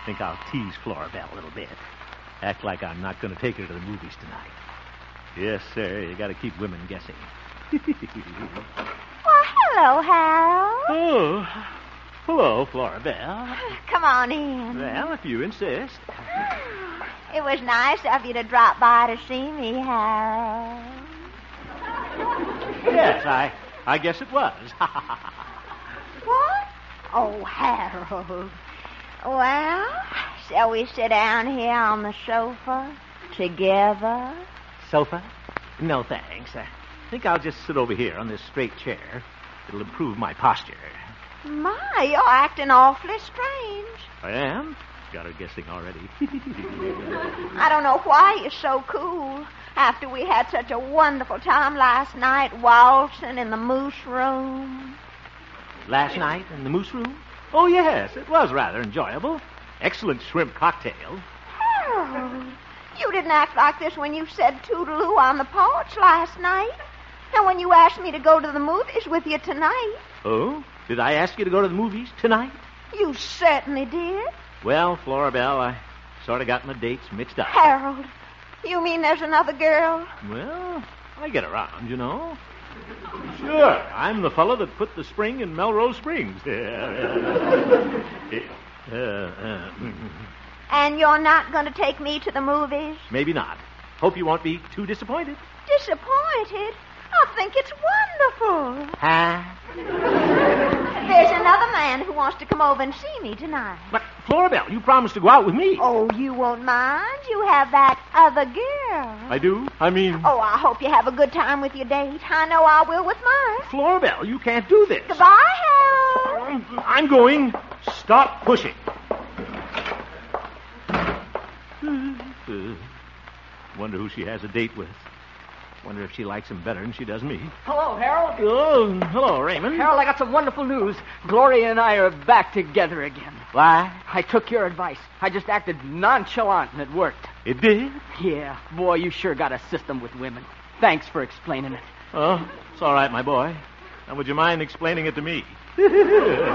Think I'll tease Flora Belle a little bit. Act like I'm not going to take her to the movies tonight. Yes, sir. You got to keep women guessing. Well, hello, Harold. Oh, hello, Flora Belle. Come on in. Well, if you insist. It was nice of you to drop by to see me, Harold. Yes, I guess it was. What? Oh, Harold. Well, shall we sit down here on the sofa together? Sofa? No, thanks. I think I'll just sit over here on this straight chair. It'll improve my posture. My, you're acting awfully strange. I am? Got her guessing already. I don't know why you're so cool after we had such a wonderful time last night waltzing in the Moose Room. Last night in the Moose Room? Oh, yes, it was rather enjoyable. Excellent shrimp cocktail. Harold, you didn't act like this when you said toodaloo on the porch last night. And when you asked me to go to the movies with you tonight. Oh? Did I ask you to go to the movies tonight? You certainly did. Well, Flora Belle, I sort of got my dates mixed up. Harold, you mean there's another girl? Well, I get around, you know. Sure, I'm the fellow that put the spring in Melrose Springs. And you're not going to take me to the movies? Maybe not. Hope you won't be too disappointed. Disappointed? I think it's wonderful. Huh? There's another man who wants to come over and see me tonight. But, Flora Belle, you promised to go out with me. Oh, you won't mind? You have that other girl. I do? I mean... Oh, I hope you have a good time with your date. I know I will with mine. Flora Belle, you can't do this. Goodbye, Harold. I'm going. Stop pushing. Wonder who she has a date with. Wonder if she likes him better than she does me. Hello, Harold. Oh, hello, Raymond. Harold, I got some wonderful news. Gloria and I are back together again. Why? I took your advice. I just acted nonchalant, and it worked. It did? Yeah. Boy, you sure got a system with women. Thanks for explaining it. Oh, it's all right, my boy. Now, would you mind explaining it to me?